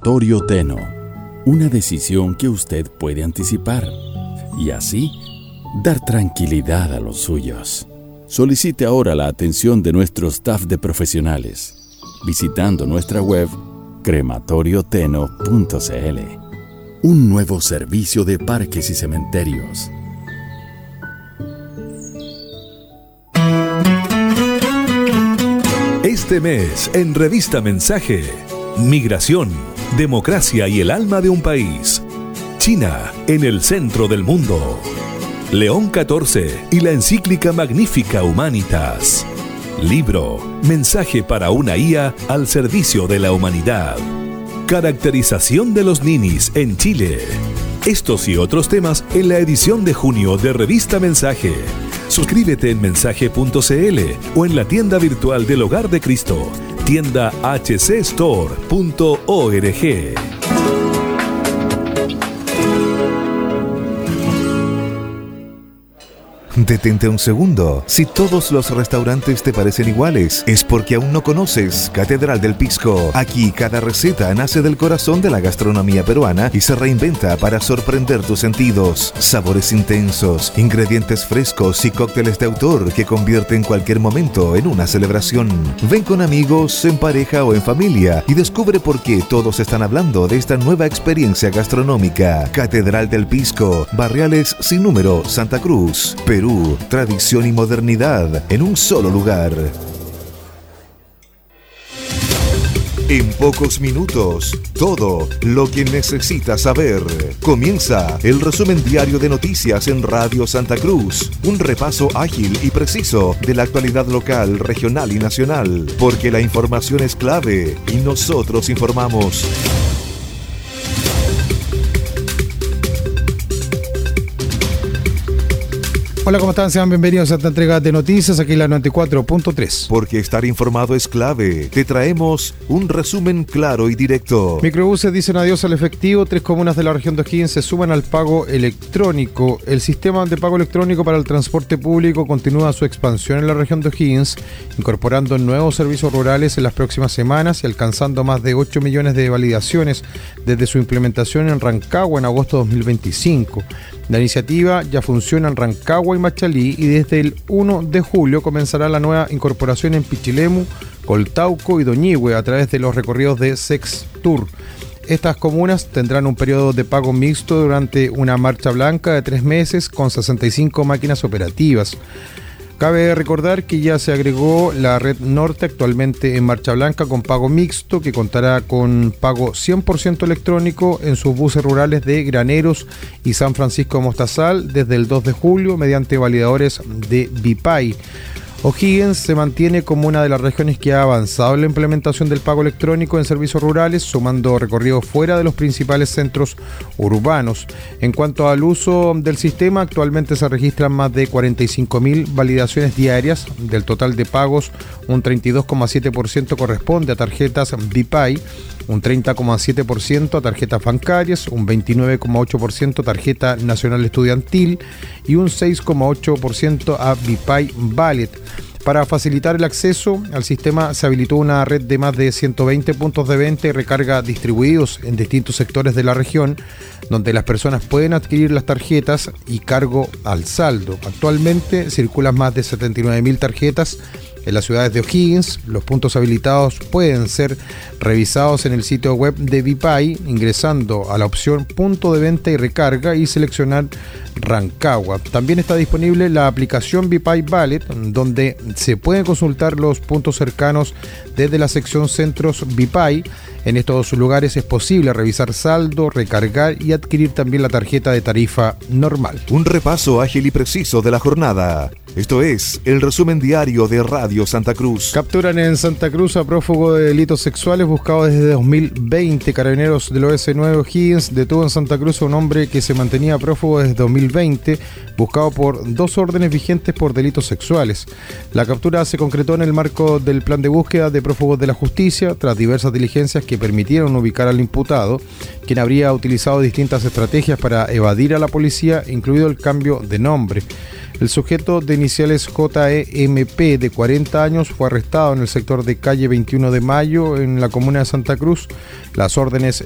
Crematorio Teno. Una decisión que usted puede anticipar y así dar tranquilidad a los suyos. Solicite ahora la atención de nuestro staff de profesionales visitando nuestra web crematorioteno.cl. Un nuevo servicio de parques y cementerios. Este mes, en Revista Mensaje, Migración, Democracia y el alma de un país. China en el centro del mundo. León XIV y la encíclica Magnifica Humanitas. Libro, Mensaje para una IA al servicio de la humanidad. Caracterización de los ninis en Chile. Estos y otros temas en la edición de junio de Revista Mensaje. Suscríbete en mensaje.cl o en la tienda virtual del Hogar de Cristo, tienda hcstore.org. Detente un segundo. Si todos los restaurantes te parecen iguales, es porque aún no conoces Catedral del Pisco. Aquí cada receta nace del corazón de la gastronomía peruana y se reinventa para sorprender tus sentidos. Sabores intensos, ingredientes frescos y cócteles de autor que convierten cualquier momento en una celebración. Ven con amigos, en pareja o en familia y descubre por qué todos están hablando de esta nueva experiencia gastronómica. Catedral del Pisco, Barriales sin número, Santa Cruz, Perú. Tradición y modernidad en un solo lugar. En pocos minutos, todo lo que necesitas saber. Comienza el resumen diario de noticias en Radio Santa Cruz. Un repaso ágil y preciso de la actualidad local, regional y nacional. Porque la información es clave y nosotros informamos. Hola, ¿cómo están? Sean bienvenidos a esta entrega de noticias aquí en la 94.3. Porque estar informado es clave. Te traemos un resumen claro y directo. Microbuses dicen adiós al efectivo. 3 comunas de la región de O'Higgins se suman al pago electrónico. El sistema de pago electrónico para el transporte público continúa su expansión en la región de O'Higgins, incorporando nuevos servicios rurales en las próximas semanas y alcanzando más de 8 millones de validaciones desde su implementación en Rancagua en agosto de 2025. La iniciativa ya funciona en Rancagua y Machalí y desde el 1 de julio comenzará la nueva incorporación en Pichilemu, Coltauco y Doñihue a través de los recorridos de Sextur. Estas comunas tendrán un periodo de pago mixto durante una marcha blanca de 3 meses con 65 máquinas operativas. Cabe recordar que ya se agregó la Red Norte actualmente en marcha blanca con pago mixto que contará con pago 100% electrónico en sus buses rurales de Graneros y San Francisco de Mostazal desde el 2 de julio mediante validadores de BPAI. O'Higgins se mantiene como una de las regiones que ha avanzado en la implementación del pago electrónico en servicios rurales, sumando recorridos fuera de los principales centros urbanos. En cuanto al uso del sistema, actualmente se registran más de 45.000 validaciones diarias. Del total de pagos, un 32,7% corresponde a tarjetas BPAI, un 30,7% a tarjetas bancarias, un 29,8% tarjeta nacional estudiantil y un 6,8% a BPAI Wallet. Para facilitar el acceso al sistema se habilitó una red de más de 120 puntos de venta y recarga distribuidos en distintos sectores de la región, donde las personas pueden adquirir las tarjetas y cargo al saldo. Actualmente circulan más de 79.000 tarjetas en las ciudades de O'Higgins. Los puntos habilitados pueden ser revisados en el sitio web de BPAI ingresando a la opción punto de venta y recarga y seleccionar Rancagua. También está disponible la aplicación BPAI Wallet, donde se pueden consultar los puntos cercanos desde la sección Centros BPAI. En estos lugares es posible revisar saldo, recargar y adquirir también la tarjeta de tarifa normal. Un repaso ágil y preciso de la jornada. Esto es el resumen diario de Radio Santa Cruz. Capturan en Santa Cruz a prófugo de delitos sexuales buscado desde 2020. Carabineros del OS9 O'Higgins detuvo en Santa Cruz a un hombre que se mantenía prófugo desde 2020, buscado por 2 órdenes vigentes por delitos sexuales. La captura se concretó en el marco del plan de búsqueda de prófugos de la justicia, tras diversas diligencias que permitieron ubicar al imputado, quien habría utilizado distintas estrategias para evadir a la policía, incluido el cambio de nombre. El sujeto de iniciales JEMP de 40 años fue arrestado en el sector de calle 21 de Mayo en la comuna de Santa Cruz. Las órdenes